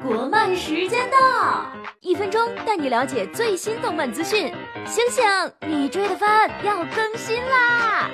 国漫时间到，1分钟带你了解最新动漫资讯。醒醒，你追的番要更新啦！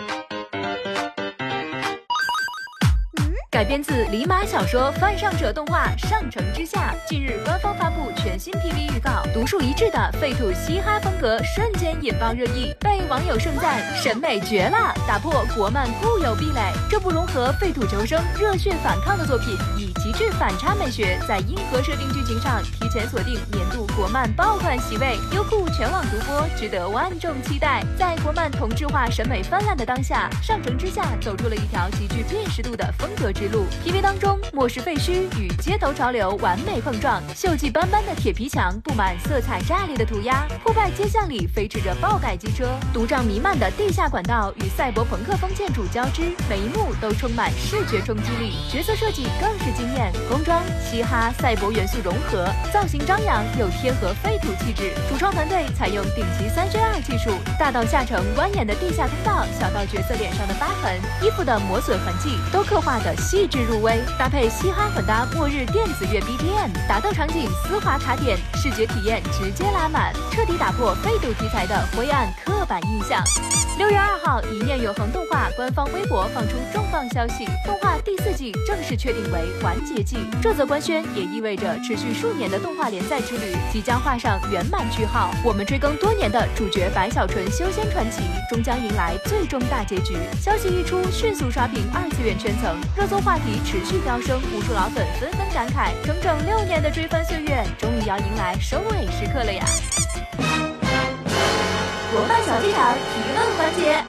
改编自李马小说《犯上者》动画《上乘之下》，近日官方发布全新 PV 预告，独树一帜的废土嘻哈风格瞬间引爆热议，被网友盛赞审美绝了，打破国漫固有壁垒。这部融合废土求生、热血反抗的作品，以极致反差美学，在硬核设定剧情上提前锁定年度国漫爆款席位，优酷全网独播，值得万众期待。在国漫同质化审美泛滥的当下，《上乘之下》走出了一条极具辨识度的风格之路。PV 当中，末世废墟与街头潮流完美碰撞，锈迹斑斑的铁皮墙布满色彩炸裂的涂鸦，破败街巷里飞驰着爆改机车，毒瘴弥漫的地下管道与赛博朋克风建筑交织，每一幕都充满视觉冲击力，角色设计更是惊艳，工装、嘻哈、赛博元素融合，造型张扬又贴合废土气质。主创团队采用顶级3J2技术，大到下沉蜿蜒的地下通道，小到角色脸上的疤痕、衣服的磨损痕迹，都刻画的细致入微，搭配嘻哈混搭末日电子乐 BGM， 打斗场景丝滑卡点，视觉体验直接拉满，彻底打破废土题材的灰暗刻板印象。6月2号，一念永恒动画官方微博放出重磅消息，动画第4季正式确定为完结季。这则官宣也意味着持续数年的动画连载之旅即将画上圆满句号。我们追更多年的主角白小纯修仙传奇终将迎来最终大结局。消息一出，迅速刷屏2次元圈层，热搜话题持续飙升，无数老粉纷纷感慨，整整6年的追番岁月终于要迎来收尾时刻了呀！国漫小剧场提问环节，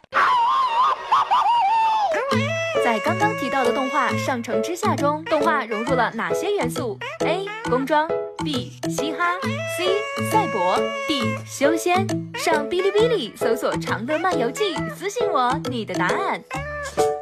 在刚刚提到的动画《上乘之下》中，动画融入了哪些元素 ？A. 工装 B. 嘻哈 C. 赛博 D. 修仙。上哔哩哔哩搜索《常德漫游记》，私信我你的答案。